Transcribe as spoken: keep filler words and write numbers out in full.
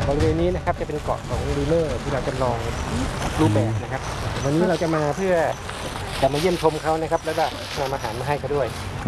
บริเวณนี้นะครับจะเป็นเกาะของลูเนอร์ที่เราจำลองรูปแบบนะครับวันนี้เราจะมาเพื่อจะมาเยี่ยมชมเขานะครับแล้วก็นำอาหารมาให้เขาด้วย